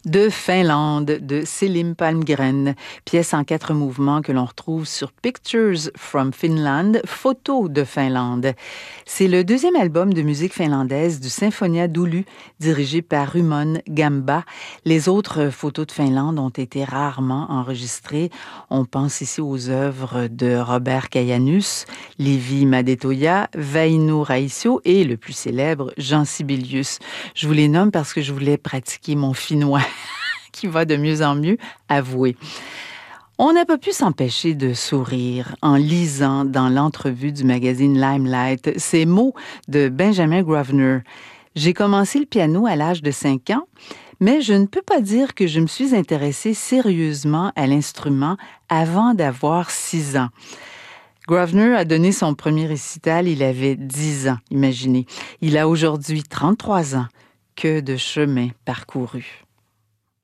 de Finlande de Selim Palmgren, pièce en 4 mouvements que l'on retrouve sur Pictures from Finland, photos de Finlande. C'est le deuxième album de musique finlandaise du Sinfonia d'Oulu, dirigé par Rumon Gamba. Les autres photos de Finlande ont été rarement enregistrées. On pense ici aux œuvres de Robert Kajanus, Leevi Madetoja, Väinö Raisio et le plus célèbre, Jean Sibelius. Je vous les nomme parce que je voulais pratiquer mon finnois qui va de mieux en mieux, avouer. On n'a pas pu s'empêcher de sourire en lisant dans l'entrevue du magazine Limelight ces mots de Benjamin Grosvenor. J'ai commencé le piano à l'âge de 5 ans, mais je ne peux pas dire que je me suis intéressée sérieusement à l'instrument avant d'avoir 6 ans. Grosvenor a donné son premier récital, il avait 10 ans, imaginez. Il a aujourd'hui 33 ans. Que de chemin parcouru.